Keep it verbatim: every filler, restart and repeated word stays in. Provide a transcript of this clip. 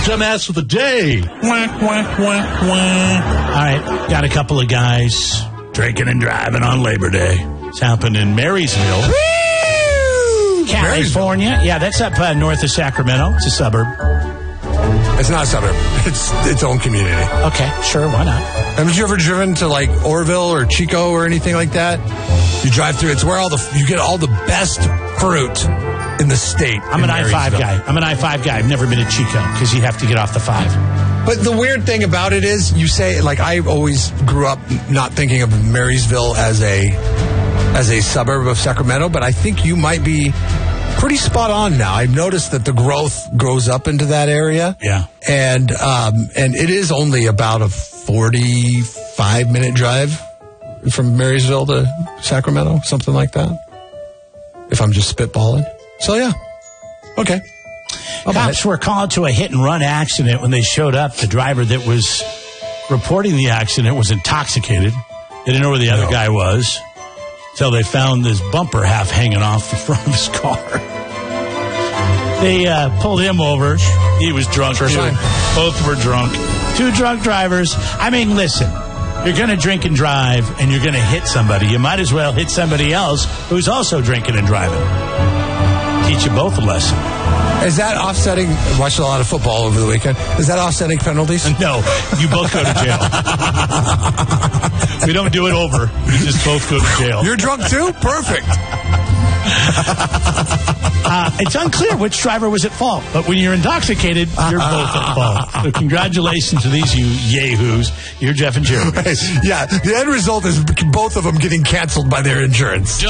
dumbass of the day. Wah, wah, wah, wah. All right, got a couple of guys drinking and driving on Labor Day. It's happened in Marysville, Woo! California. Marysville. Yeah, that's up uh, north of Sacramento. It's a suburb. It's not a suburb. It's its own community. Okay, sure, why not? Haven't you ever driven to like Orville or Chico or anything like that? You drive through. It's where all the you get all the best fruit in the state. I'm an I five guy. I'm an I five guy. I've never been to Chico because you have to get off the five. But the weird thing about it is, you say, like, I always grew up not thinking of Marysville as a as a suburb of Sacramento, but I think you might be pretty spot on now. I've noticed that the growth goes up into that area. Yeah. And um, and it is only about a forty-five minute drive from Marysville to Sacramento, something like that, if I'm just spitballing. So, yeah. Okay. I'll Cops were called to a hit-and-run accident. When they showed up, the driver that was reporting the accident was intoxicated. They didn't know where the other No. guy was until they found this bumper half hanging off the front of his car. They uh, pulled him over. He was drunk, Sure too. sign. Both were drunk. Two drunk drivers. I mean, listen, you're going to drink and drive, and you're going to hit somebody. You might as well hit somebody else who's also drinking and driving. Teach you both a lesson. Is that offsetting? I watched a lot of football over the weekend. Is that offsetting penalties? No, you both go to jail. We don't do it over. You just both go to jail. You're drunk too? Perfect. Uh, it's unclear which driver was at fault, but when you're intoxicated, you're both at fault. So congratulations to these you yahoos. You're Jeff and Jerry. Yeah, the end result is both of them getting canceled by their insurance.